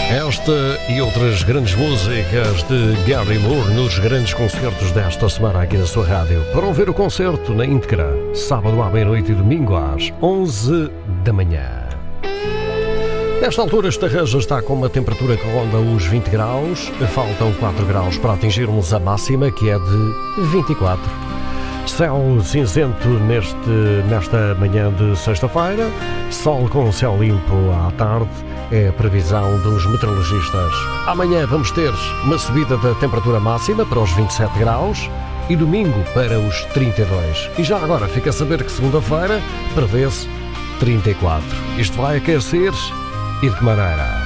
Esta e outras grandes músicas de Gary Moore nos grandes concertos desta semana aqui na sua rádio. Para ouvir o concerto na íntegra, sábado à meia-noite e domingo às 11 da manhã. Nesta altura, esta reja está com uma temperatura que ronda os 20 graus. Faltam 4 graus para atingirmos a máxima, que é de 24. Céu cinzento nesta manhã de sexta-feira. Sol com céu limpo à tarde. É a previsão dos meteorologistas. Amanhã vamos ter uma subida da temperatura máxima para os 27 graus e domingo para os 32. E já agora fica a saber que segunda-feira prevê-se 34. Isto vai aquecer e de que maneira?